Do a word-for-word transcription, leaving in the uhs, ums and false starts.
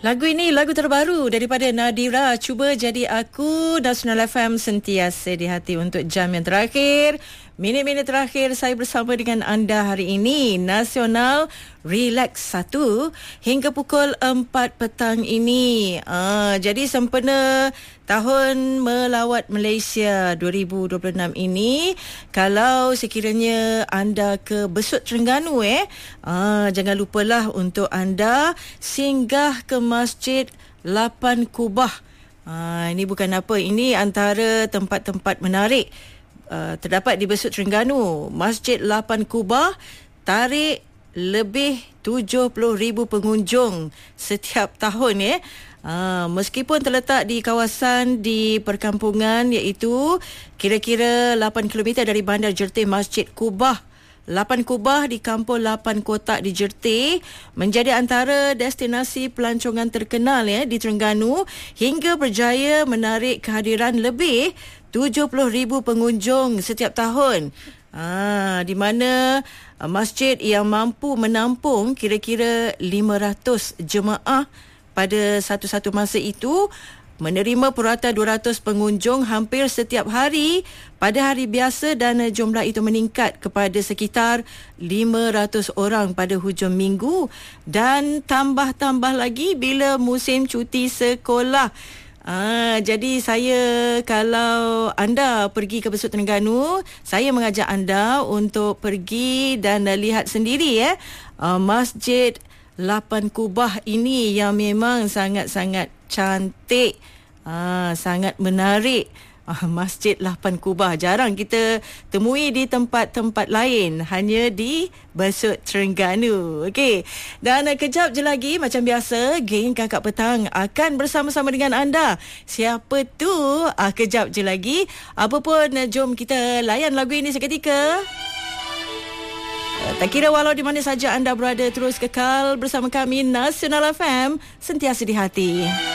Lagu ini lagu terbaru daripada Nadira, Cuba Jadi Aku. Nasional F M sentiasa di hati untuk jam yang terakhir. Minit-minit terakhir saya bersama dengan anda hari ini. Nasional Relax satu hingga pukul empat petang ini. Ah, jadi sempena tahun melawat Malaysia dua ribu dua puluh enam ini, kalau sekiranya anda ke Besut Terengganu eh, ah, jangan lupalah untuk anda singgah ke Masjid Lapan Kubah. Ah, ini bukan apa, ini antara tempat-tempat menarik Uh, terdapat di Besut Terengganu. Masjid Lapan Kubah tarik lebih tujuh puluh ribu pengunjung setiap tahun ya. Uh, meskipun terletak di kawasan di perkampungan, iaitu kira-kira lapan kilometer dari Bandar Jertih, Masjid Kubah Lapan Kubah di Kampung Lapan Kotak di Jertih menjadi antara destinasi pelancongan terkenal ya di Terengganu hingga berjaya menarik kehadiran lebih tujuh puluh ribu pengunjung setiap tahun. Ah, di mana masjid yang mampu menampung kira-kira lima ratus jemaah pada satu-satu masa itu menerima purata dua ratus pengunjung hampir setiap hari pada hari biasa, dan jumlah itu meningkat kepada sekitar lima ratus orang pada hujung minggu dan tambah-tambah lagi bila musim cuti sekolah. Ah, jadi saya, kalau anda pergi ke Besut Terengganu, saya mengajak anda untuk pergi dan uh, lihat sendiri ya, uh, Masjid Lapan Kubah ini yang memang sangat-sangat cantik, ah, sangat menarik. Ah, Masjid Lapan Kubah jarang kita temui di tempat-tempat lain, hanya di Besut Terengganu. Okey. Dan uh, kejap je lagi macam biasa, geng Kakak Petang akan bersama-sama dengan anda. Siapa tu? Ah, kejap je lagi. Apa pun, uh, jom kita layan lagu ini seketika. Tak kira walau di mana saja anda berada, terus kekal bersama kami. Nasional F M, sentiasa di hati.